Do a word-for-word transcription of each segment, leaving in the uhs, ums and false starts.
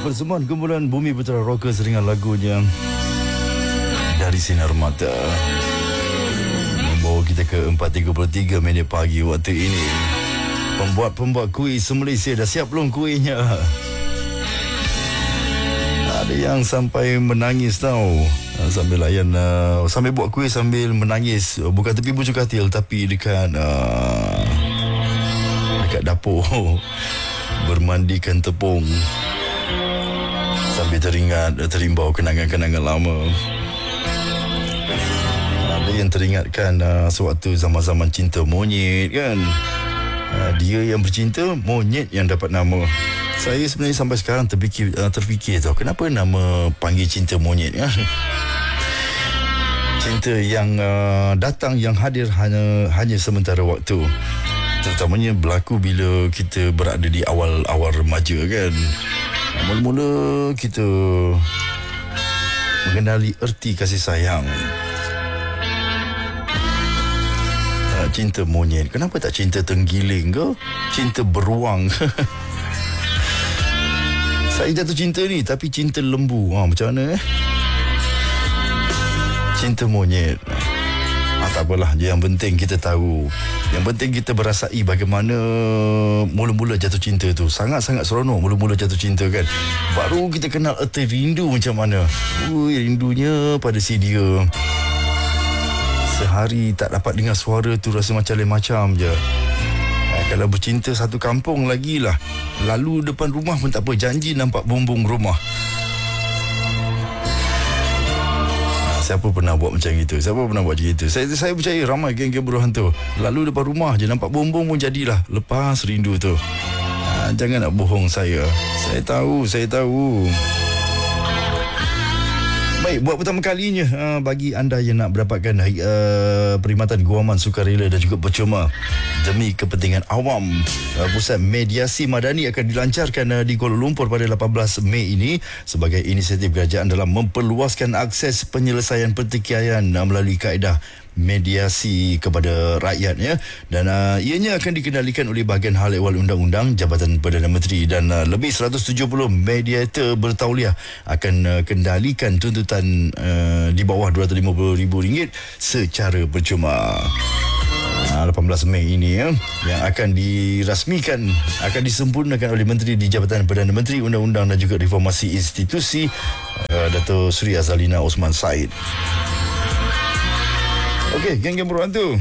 Persembahan kumpulan Bumi Putra Rockers dengan lagunya Dari Sinar Mata membawa kita ke empat tiga puluh tiga minit pagi waktu ini. Pembuat-pembuat kuih se-Malaysia dah siap belum kuihnya? Ada yang sampai menangis tau, sambil layan uh, sambil buat kuih sambil menangis, bukan tepi bujuk katil tapi dekat uh, dekat dapur bermandikan tepung sambil teringat terimbau kenangan-kenangan lama. Ada yang teringatkan uh, sewaktu zaman-zaman cinta monyet kan. Uh, dia yang bercinta, monyet yang dapat nama. Saya sebenarnya sampai sekarang terfikir, uh, terfikir tau, kenapa nama panggil cinta monyet kan? Cinta yang uh, datang, yang hadir hanya hanya sementara waktu. Terutamanya berlaku bila kita berada di awal-awal remaja kan. Mula-mula kita mengenali erti kasih sayang. Cinta monyet, kenapa tak cinta tenggiling ke? Cinta beruang. Saya jatuh cinta ni, tapi cinta lembu. Ha, macam mana eh? Cinta monyet. Ah, tak apalah, yang penting kita tahu. Yang penting kita berasai bagaimana mula-mula jatuh cinta tu. Sangat-sangat seronok mula-mula jatuh cinta kan. Baru kita kenal erti rindu macam mana. Ui, rindunya pada si dia. Sehari tak dapat dengar suara tu rasa macam lain macam je. Ha, kalau bercinta satu kampung lagi lah. Lalu depan rumah pun tak apa, janji nampak bumbung rumah. Ha, siapa pernah buat macam itu? Siapa pernah buat macam itu? Saya, saya percaya ramai geng-geng berhantu tu. Lalu depan rumah je nampak bumbung pun jadilah. Lepas rindu tu. Ha, jangan nak bohong saya. Saya tahu, saya tahu. Baik, buat pertama kalinya uh, bagi anda yang nak mendapatkan uh, perkhidmatan guaman sukarela dan juga percuma demi kepentingan awam, uh, pusat mediasi madani akan dilancarkan uh, di Kuala Lumpur pada lapan belas Mei ini sebagai inisiatif kerajaan dalam memperluaskan akses penyelesaian pertikaian uh, melalui kaedah mediasi kepada rakyat ya. Dan uh, ianya akan dikendalikan oleh bahagian hal ehwal undang-undang Jabatan Perdana Menteri dan uh, lebih seratus tujuh puluh mediator bertauliah akan uh, kendalikan tuntutan uh, di bawah dua ratus lima puluh ribu ringgit secara percuma. lapan belas Mei ini ya, yang akan dirasmikan, akan disempurnakan oleh Menteri di Jabatan Perdana Menteri, Undang-Undang dan juga Reformasi Institusi, uh, Dato' Sri Azalina Osman Said. Okey, geng-geng berhantu.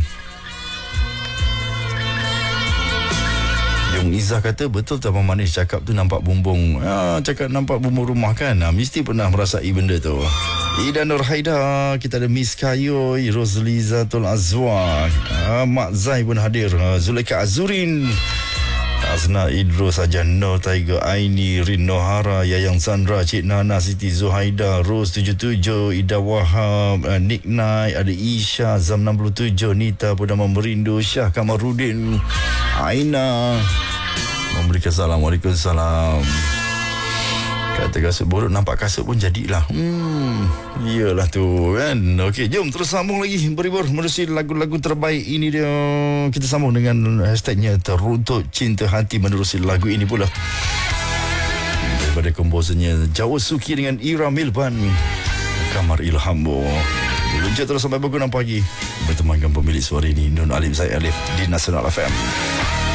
Yung Izzah kata, betul tak Abang Manis cakap tu nampak bumbung. Ah, cakap nampak bumbung rumah kan? Ah, mesti pernah merasai benda tu. Ida Nur Haida, kita ada Miss Kayoy, Roslizatul Azwa, ah, Mak Zai pun hadir, ah, Zulaika Azurin, Azna Idrus, Saja Nur Tiger, Aini, Rin Nohara, Yayang Sandra, Cik Nana, Siti Zuhaida, Rose tujuh tujuh, Ida Wahab, uh, Nick Nai, ada Isha, Zam enam puluh tujuh, Nita Pudama Merindu, Syah Kamarudin, Aina memberikan salam. Waalaikumsalam. Kata kasut buruk, nampak kasut pun jadilah. Hmm, iyalah tu kan. Okey, jom terus sambung lagi berhibur menerusi lagu-lagu terbaik ini dia. Kita sambung dengan hashtagnya Teruntut Cinta Hati menerusi lagu ini pula. Daripada komposernya Jawa Suki dengan Ira Milban, Kamar Ilhambo. Lunjak terus sampai pukul enam pagi bertemankan pemilik suara ini, Nun Alim Zaid Alif di Nasional F M.